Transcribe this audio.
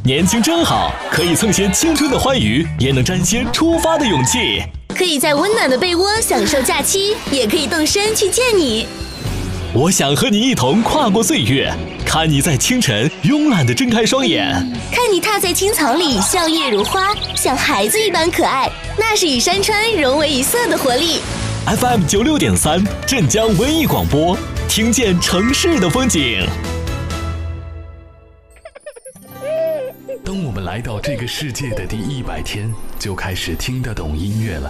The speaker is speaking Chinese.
年轻真好，可以蹭些青春的欢愉，也能沾些出发的勇气。 可以在温暖的被窝享受假期，也可以动身去见你。 我想和你一同跨过岁月，看你在清晨慵懒地睁开双眼， 看你踏在青草里笑靥如花，像孩子一般可爱，那是与山川融为一色的活力。 FM 96.3镇江文艺广播，听见城市的风景。当我们来到这个世界的第100天，就开始听得懂音乐了。